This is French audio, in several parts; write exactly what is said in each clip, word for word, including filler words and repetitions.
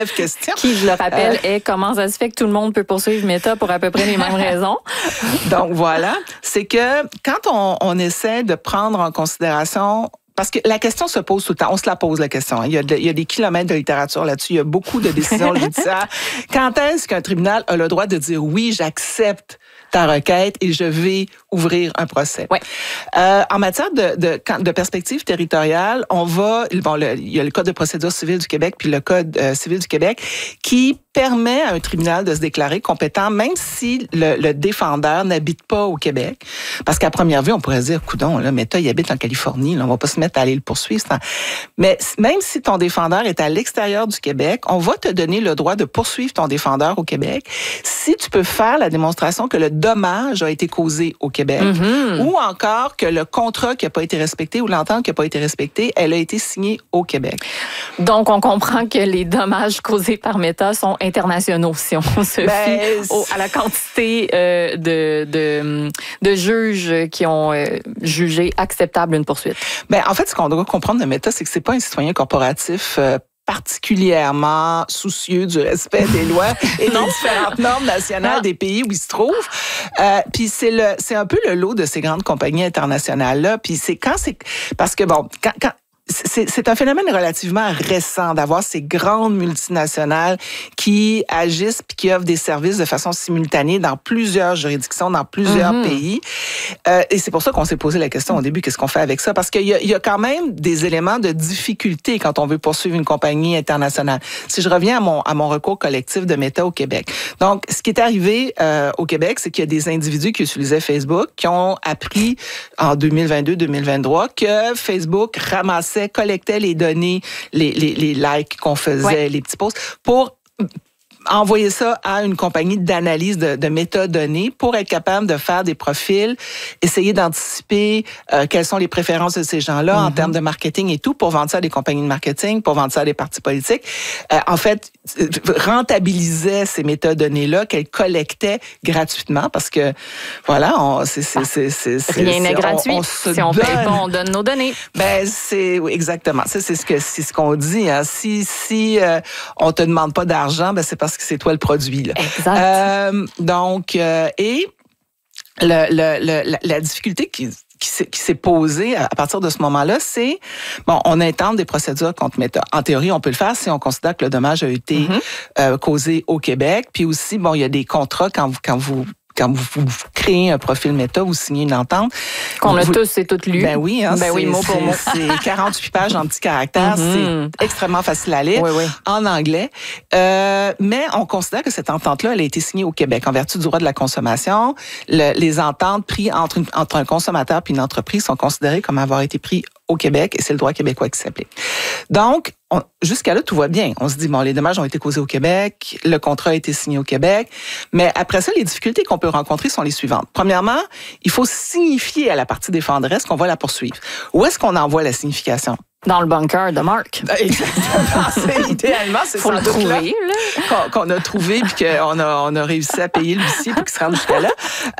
question. Qui, je le rappelle, euh, est comment ça se fait que tout le monde peut poursuivre Meta pour à peu près les mêmes raisons. Donc voilà, c'est que quand on, on essaie de prendre en considération... Parce que la question se pose tout le temps. On se la pose, la question. Il y a, de, il y a des kilomètres de littérature là-dessus. Il y a beaucoup de décisions judiciaires. Quand est-ce qu'un tribunal a le droit de dire oui, j'accepte ta requête et je vais ouvrir un procès? Ouais. Euh, en matière de, de, de perspective territoriale, on va... Bon, le, il y a le Code de procédure civile du Québec puis le Code euh, civil du Québec qui permet à un tribunal de se déclarer compétent, même si le, le défendeur n'habite pas au Québec. Parce qu'à première vue, on pourrait se dire, coudonc, là, Meta, il habite en Californie, là, on va pas se mettre à aller le poursuivre. Mais même si ton défendeur est à l'extérieur du Québec, on va te donner le droit de poursuivre ton défendeur au Québec si tu peux faire la démonstration que le dommage a été causé au Québec mm-hmm. ou encore que le contrat qui n'a pas été respecté ou l'entente qui n'a pas été respectée, elle a été signée au Québec. Donc, on comprend que les dommages causés par Meta sont internationaux, si on se ben, fie au, à la quantité euh, de, de, de juges qui ont euh, jugé acceptable une poursuite. Ben, en fait, ce qu'on doit comprendre de Meta, c'est que c'est pas un citoyen corporatif euh, particulièrement soucieux du respect des lois et des différentes normes nationales des pays où il se trouve. Euh, puis c'est le, c'est un peu le lot de ces grandes compagnies internationales-là. Puis c'est quand c'est... Parce que, bon, quand... quand C'est, c'est un phénomène relativement récent d'avoir ces grandes multinationales qui agissent puis qui offrent des services de façon simultanée dans plusieurs juridictions, dans plusieurs mm-hmm. pays. Euh, et c'est pour ça qu'on s'est posé la question au début, qu'est-ce qu'on fait avec ça? Parce qu'il y a, il y a quand même des éléments de difficulté quand on veut poursuivre une compagnie internationale. Si je reviens à mon, à mon recours collectif de Meta au Québec. Donc, ce qui est arrivé euh, au Québec, c'est qu'il y a des individus qui utilisaient Facebook qui ont appris en deux mille vingt-deux deux mille vingt-trois que Facebook ramassait collectait les données, les, les, les likes qu'on faisait, ouais. les petits posts, pour envoyer ça à une compagnie d'analyse de, de métadonnées pour être capable de faire des profils, essayer d'anticiper euh, quelles sont les préférences de ces gens-là mm-hmm. en termes de marketing et tout, pour vendre ça à des compagnies de marketing, pour vendre ça à des partis politiques. Euh, en fait, rentabilisait ces métadonnées-là qu'elle collectait gratuitement parce que, voilà, on, c'est, c'est, c'est, c'est, c'est, rien n'est gratuit. On, on si on paye pas, on donne nos données. Ben, c'est, oui, exactement. Ça, c'est ce que, c'est ce qu'on dit, hein. Si, si, euh, on te demande pas d'argent, ben, c'est parce que c'est toi le produit, là. Exact. Euh, donc, euh, et le, le, le, la, la difficulté qui, qui s'est, qui s'est posée à partir de ce moment-là, c'est, bon, on intente des procédures contre Meta. En théorie, on peut le faire si on considère que le dommage a été mm-hmm. euh, causé au Québec. Puis aussi, bon, il y a des contrats quand vous, quand vous Quand vous, vous créez un profil Meta, vous signez une entente. Qu'on a vous, tous et toutes lu. Ben oui, hein, ben c'est, oui, mot pour mot. C'est quarante-huit pages en petits caractères. Mm-hmm. C'est extrêmement facile à lire, oui, oui. en anglais. Euh, mais on considère que cette entente-là, elle a été signée au Québec en vertu du droit de la consommation. Le, les ententes prises entre, une, entre un consommateur et une entreprise sont considérées comme avoir été prises au Québec et c'est le droit québécois qui s'applique. Donc, on, jusqu'à là, tout va bien. On se dit, bon, les dommages ont été causés au Québec, le contrat a été signé au Québec, mais après ça, les difficultés qu'on peut rencontrer sont les suivantes. Premièrement, il faut signifier à la partie défendresse qu'on va la poursuivre. Où est-ce qu'on envoie la signification? Dans le bunker de Marc. Exactement. C'est, idéalement, c'est faut le trouver, là, là. Qu'on, qu'on a trouvé puis qu'on a, on a réussi à payer l'huissier pour qu'il se rende jusqu'à là.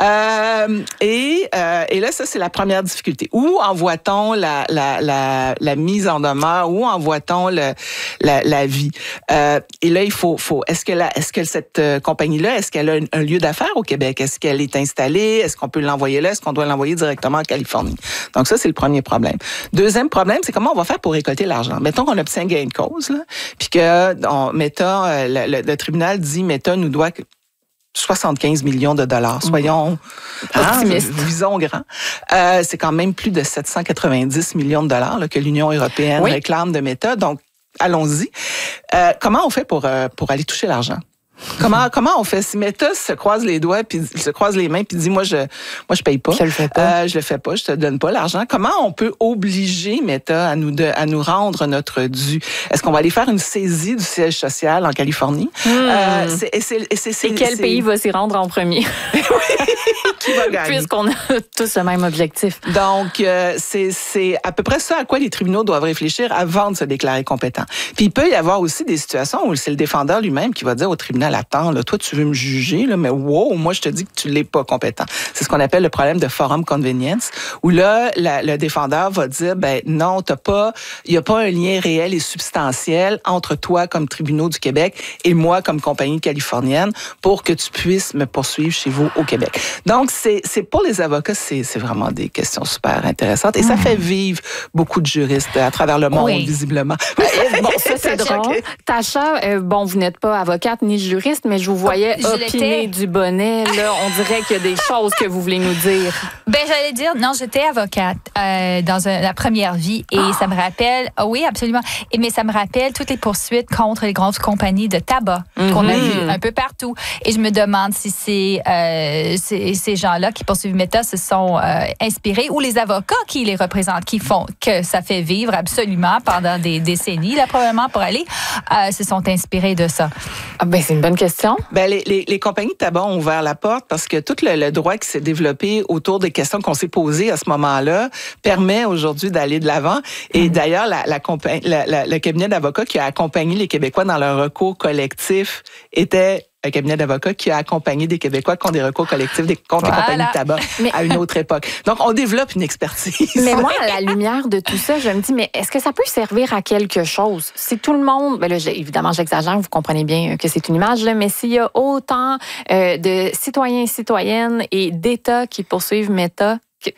Euh, et, euh, et là, ça, c'est la première difficulté. Où envoie-t-on la, la, la, la mise en demeure? Où envoie-t-on le, la, la vie? Euh, et là, il faut, faut est-ce que la, est-ce que cette euh, compagnie-là, est-ce qu'elle a un, un lieu d'affaires au Québec? Est-ce qu'elle est installée? Est-ce qu'on peut l'envoyer là? Est-ce qu'on doit l'envoyer directement en Californie? Donc ça, c'est le premier problème. Deuxième problème, c'est comment on va faire pour récolter l'argent. Mettons qu'on obtient gain de cause, là, puis que on, Meta, le, le, le tribunal dit Meta nous doit soixante-quinze millions de dollars. Soyons optimistes. Hein, visons grand. Euh, c'est quand même plus de sept cent quatre-vingt-dix millions de dollars là, que l'Union européenne oui. réclame de Meta. Donc, allons-y. Euh, comment on fait pour, euh, pour aller toucher l'argent? Comment comment on fait si Meta se croise les doigts puis se croise les mains puis dit moi je moi je paye pas. Je le fais pas. Euh, je le fais pas, je te donne pas l'argent. Comment on peut obliger Meta à nous de, à nous rendre notre dû? Est-ce qu'on va aller faire une saisie du siège social en Californie? Hmm. Euh, c'est, et, c'est, et, c'est, c'est, et quel c'est... pays va s'y rendre en premier? Qui va gagner? Puisqu'on a tous le même objectif. Donc, euh, c'est, c'est à peu près ça à quoi les tribunaux doivent réfléchir avant de se déclarer compétents. Puis il peut y avoir aussi des situations où c'est le défendeur lui-même qui va dire au tribunal tribunal, attends, là, toi, tu veux me juger, là, mais wow, moi, je te dis que tu l'es pas compétent. C'est ce qu'on appelle le problème de forum convenience, où là, la, le défendeur va dire, ben non, t'as pas, il y a pas un lien réel et substantiel entre toi comme tribunaux du Québec et moi comme compagnie californienne pour que tu puisses me poursuivre chez vous au Québec. Donc, c'est, c'est pour les avocats, c'est, c'est vraiment des questions super intéressantes et ça fait vivre beaucoup de juristes à travers le monde, oui. visiblement. Bon, ça, c'est drôle. Tacha, euh, bon, vous n'êtes pas avocate ni juriste, mais je vous voyais oh, opiner du bonnet. Là, on dirait qu'il y a des choses que vous voulez nous dire. Ben, j'allais dire, non, j'étais avocate euh, dans un, la première vie et oh. ça me rappelle, oh oui, absolument, et, mais ça me rappelle toutes les poursuites contre les grosses compagnies de tabac mm-hmm. qu'on a vues un peu partout. Et je me demande si c'est, euh, c'est, ces gens-là qui poursuivent Meta se sont euh, inspirés ou les avocats qui les représentent, qui font que ça fait vivre absolument pendant des décennies, là, probablement, pour aller, euh, se sont inspirés de ça. Ah ben, c'est une bonne question. Ben, les, les, les compagnies de tabac ont ouvert la porte parce que tout le, le droit qui s'est développé autour des questions qu'on s'est posées à ce moment-là permet aujourd'hui d'aller de l'avant. Et mmh. d'ailleurs, la, la, la, la, le cabinet d'avocats qui a accompagné les Québécois dans leur recours collectif était un cabinet d'avocats qui a accompagné des Québécois qui ont des recours collectifs contre voilà. les compagnies de tabac mais, à une autre époque. Donc, on développe une expertise. Mais moi, à la lumière de tout ça, je me dis, mais est-ce que ça peut servir à quelque chose? Si tout le monde, ben là, évidemment, j'exagère, vous comprenez bien que c'est une image, là, mais s'il y a autant euh, de citoyens et citoyennes et d'États qui poursuivent Meta,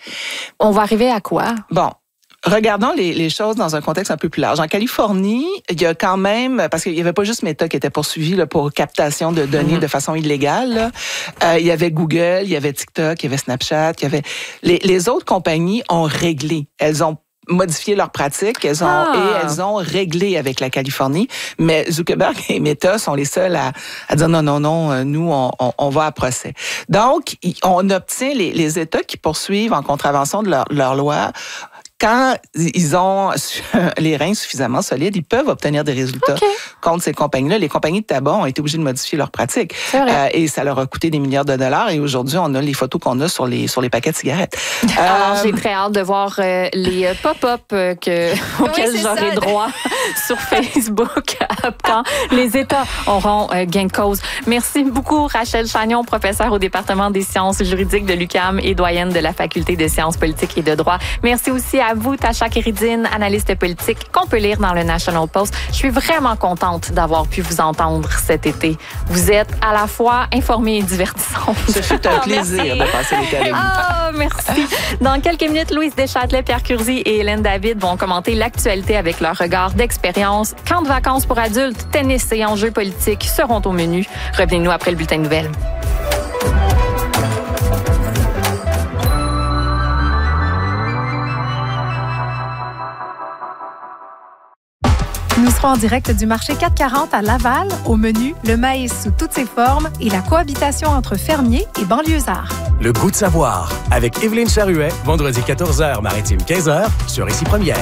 on va arriver à quoi? Bon. Regardons les, les choses dans un contexte un peu plus large. En Californie, il y a quand même, parce qu'il n'y avait pas juste Meta qui était poursuivi là, pour captation de données mm-hmm. de façon illégale. Là. Euh, il y avait Google, il y avait TikTok, il y avait Snapchat, il y avait les, les autres compagnies ont réglé. Elles ont modifié leurs pratiques, elles ont ah. et elles ont réglé avec la Californie. Mais Zuckerberg et Meta sont les seuls à, à dire non, non, non, nous on, on, on va à procès. Donc, on obtient les, les États qui poursuivent en contravention de leur, leur loi. Quand ils ont les reins suffisamment solides, ils peuvent obtenir des résultats okay. contre ces compagnies-là. Les compagnies de tabac ont été obligées de modifier leurs pratiques. Euh, et ça leur a coûté des milliards de dollars. Et aujourd'hui, on a les photos qu'on a sur les, sur les paquets de cigarettes. Alors, euh, j'ai très hâte de voir euh, les pop-up euh, que, auxquels oui, j'aurai ça. droit sur Facebook quand les États auront euh, gain de cause. Merci beaucoup, Rachel Chagnon, professeure au département des sciences juridiques de l'U Q A M et doyenne de la Faculté de sciences politiques et de droit. Merci aussi à vous, Tacha Kéridine, analyste politique, qu'on peut lire dans le National Post. Je suis vraiment contente d'avoir pu vous entendre cet été. Vous êtes à la fois informée et divertissante. Ce fut un plaisir de passer l'été avec vous. Ah, merci. Dans quelques minutes, Louise Deschâtelet, Pierre Curzi et Hélène David vont commenter l'actualité avec leur regard d'expérience. Camp de vacances pour adultes, tennis et enjeux politiques seront au menu. Revenez-nous après le bulletin de nouvelles. Nous serons en direct du marché quatre cent quarante à Laval. Au menu, le maïs sous toutes ses formes et la cohabitation entre fermiers et banlieusards. Le goût de savoir avec Évelyne Charuet, vendredi quatorze heures, maritime quinze heures, sur Ici Première.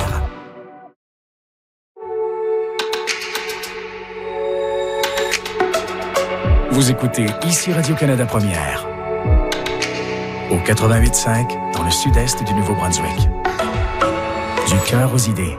Vous écoutez Ici Radio-Canada Première. Au quatre-vingt-huit cinq, dans le sud-est du Nouveau-Brunswick. Du cœur aux idées.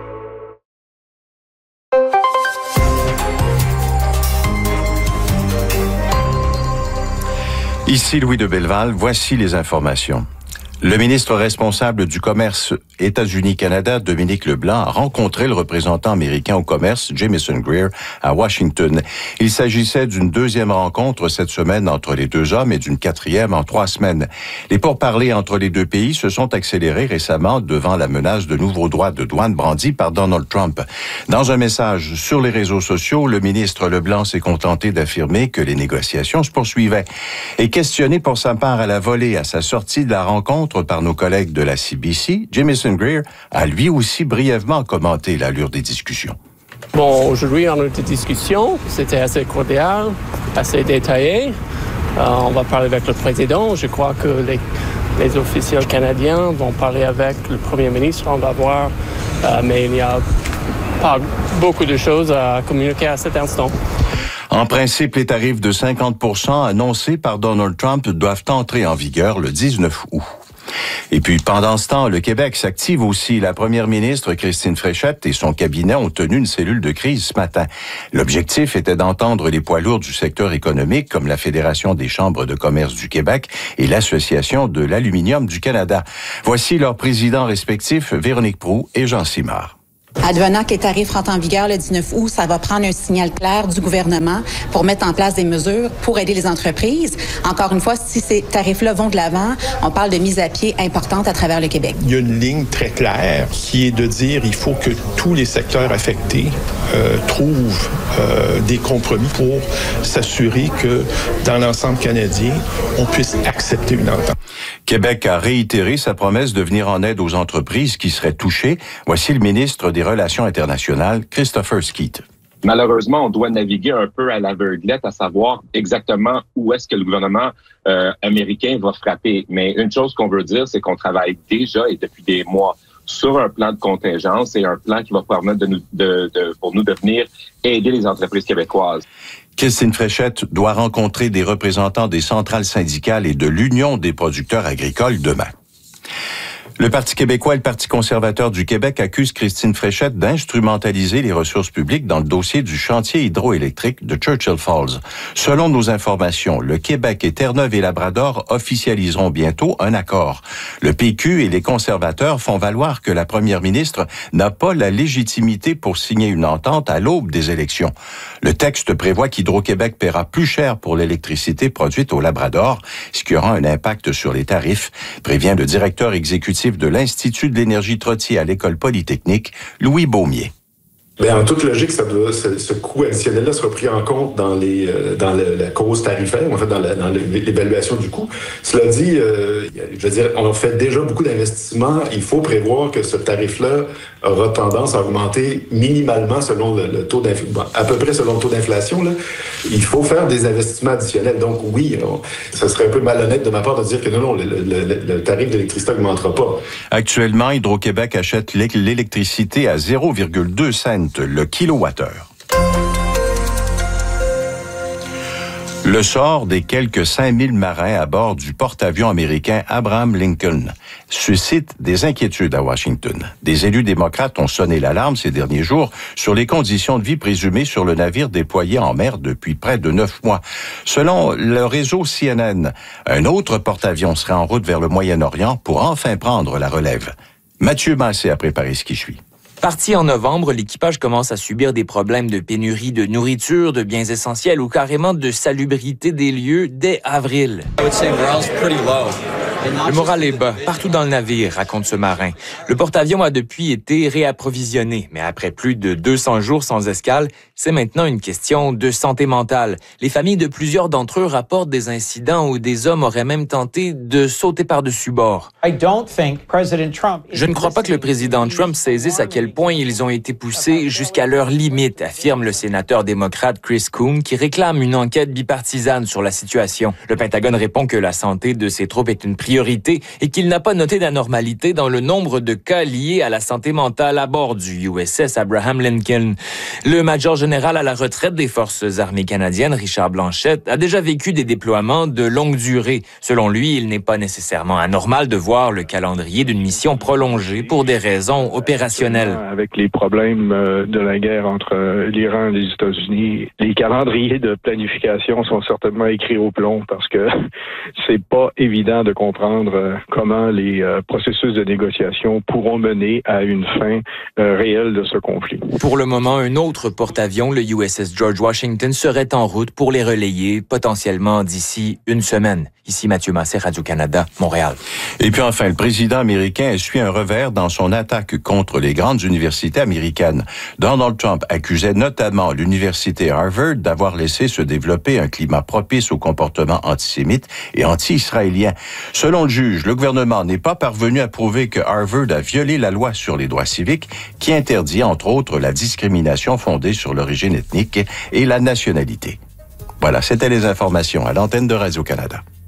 Ici Louis de Belleval, voici les informations. Le ministre responsable du commerce États-Unis-Canada, Dominique Leblanc, a rencontré le représentant américain au commerce, Jamieson Greer, à Washington. Il s'agissait d'une deuxième rencontre cette semaine entre les deux hommes et d'une quatrième en trois semaines. Les pourparlers entre les deux pays se sont accélérés récemment devant la menace de nouveaux droits de douane brandis par Donald Trump. Dans un message sur les réseaux sociaux, le ministre Leblanc s'est contenté d'affirmer que les négociations se poursuivaient. Et questionné pour sa part à la volée à sa sortie de la rencontre par nos collègues de la C B C, Jamieson Greer a lui aussi brièvement commenté l'allure des discussions. Bon, aujourd'hui, on a eu des discussions. C'était assez cordial, assez détaillé. Euh, on va parler avec le président. Je crois que les, les officiels canadiens vont parler avec le premier ministre. On va voir. Euh, mais il n'y a pas beaucoup de choses à communiquer à cet instant. En principe, les tarifs de cinquante pour cent annoncés par Donald Trump doivent entrer en vigueur le dix-neuf août. Et puis, pendant ce temps, le Québec s'active aussi. La première ministre, Christine Fréchette, et son cabinet ont tenu une cellule de crise ce matin. L'objectif était d'entendre les poids lourds du secteur économique, comme la Fédération des chambres de commerce du Québec et l'Association de l'aluminium du Canada. Voici leurs présidents respectifs, Véronique Proulx et Jean Simard. Advenant que les tarifs rentrent en vigueur le dix-neuf août, ça va prendre un signal clair du gouvernement pour mettre en place des mesures pour aider les entreprises. Encore une fois, si ces tarifs-là vont de l'avant, on parle de mise à pied importante à travers le Québec. Il y a une ligne très claire qui est de dire qu'il faut que tous les secteurs affectés euh, trouvent euh, des compromis pour s'assurer que dans l'ensemble canadien, on puisse accepter une entente. Québec a réitéré sa promesse de venir en aide aux entreprises qui seraient touchées. Voici le ministre des Relations internationales, Christopher Skeete. Malheureusement, on doit naviguer un peu à l'aveuglette, à savoir exactement où est-ce que le gouvernement euh, américain va frapper. Mais une chose qu'on veut dire, c'est qu'on travaille déjà et depuis des mois sur un plan de contingence et un plan qui va permettre de nous, de, de, pour nous de venir aider les entreprises québécoises. Christine Fréchette doit rencontrer des représentants des centrales syndicales et de l'Union des producteurs agricoles demain. Le Parti québécois et le Parti conservateur du Québec accusent Christine Fréchette d'instrumentaliser les ressources publiques dans le dossier du chantier hydroélectrique de Churchill Falls. Selon nos informations, le Québec et Terre-Neuve et Labrador officialiseront bientôt un accord. Le P Q et les conservateurs font valoir que la première ministre n'a pas la légitimité pour signer une entente à l'aube des élections. Le texte prévoit qu'Hydro-Québec paiera plus cher pour l'électricité produite au Labrador, ce qui aura un impact sur les tarifs, prévient le directeur exécutif de l'Institut de l'énergie Trottier à l'École polytechnique, Louis Beaumier. Bien, en toute logique, ça doit, ce, ce coût additionnel-là sera pris en compte dans les euh, dans le, la cause tarifaire, en fait, dans, la, dans l'évaluation du coût. Cela dit, euh, je veux dire, on fait déjà beaucoup d'investissements. Il faut prévoir que ce tarif-là aura tendance à augmenter minimalement selon le, le taux d'inflation, bon, à peu près selon le taux d'inflation. Là. Il faut faire des investissements additionnels. Donc oui, on, ça serait un peu malhonnête de ma part de dire que non, non, le, le, le, le tarif d'électricité n'augmentera pas. Actuellement, Hydro-Québec achète l'électricité à zéro virgule deux cents le kilowattheure. Le sort des quelques cinq mille marins à bord du porte-avions américain Abraham Lincoln suscite des inquiétudes à Washington. Des élus démocrates ont sonné l'alarme ces derniers jours sur les conditions de vie présumées sur le navire déployé en mer depuis près de neuf mois. Selon le réseau C N N, un autre porte-avions serait en route vers le Moyen-Orient pour enfin prendre la relève. Mathieu Massé a préparé ce qui suit. Parti en novembre, l'équipage commence à subir des problèmes de pénurie de nourriture, de biens essentiels ou carrément de salubrité des lieux dès avril. Le moral est bas, partout dans le navire, raconte ce marin. Le porte-avions a depuis été réapprovisionné, mais après plus de deux cents jours sans escale, c'est maintenant une question de santé mentale. Les familles de plusieurs d'entre eux rapportent des incidents où des hommes auraient même tenté de sauter par-dessus bord. Je ne crois pas que le président Trump saisisse à quel point ils ont été poussés jusqu'à leur limite, affirme le sénateur démocrate Chris Coons, qui réclame une enquête bipartisane sur la situation. Le Pentagone répond que la santé de ses troupes est une priorité et qu'il n'a pas noté d'anormalité dans le nombre de cas liés à la santé mentale à bord du U S S Abraham Lincoln. Le major général à la retraite des Forces armées canadiennes, Richard Blanchette, a déjà vécu des déploiements de longue durée. Selon lui, il n'est pas nécessairement anormal de voir le calendrier d'une mission prolongée pour des raisons opérationnelles. Avec les problèmes de la guerre entre l'Iran et les États-Unis, les calendriers de planification sont certainement écrits au plomb parce que c'est pas évident de comprendre comment les euh, processus de négociation pourront mener à une fin euh, réelle de ce conflit. Pour le moment, un autre porte-avions, le U S S George Washington, serait en route pour les relayer potentiellement d'ici une semaine. Ici Mathieu Massé, Radio-Canada, Montréal. Et puis enfin, le président américain essuie un revers dans son attaque contre les grandes universités américaines. Donald Trump accusait notamment l'université Harvard d'avoir laissé se développer un climat propice au comportement antisémite et anti-israélien. Selon le juge, le gouvernement n'est pas parvenu à prouver que Harvard a violé la loi sur les droits civiques qui interdit, entre autres, la discrimination fondée sur l'origine ethnique et la nationalité. Voilà, c'était les informations à l'antenne de Radio-Canada.